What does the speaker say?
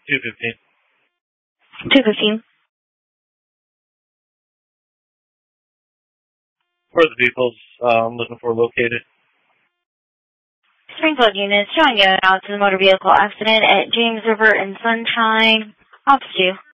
215. 215. Where are the vehicles I'm looking for located? Springfield units showing you out to the motor vehicle accident at James River and Sunshine. Off to you.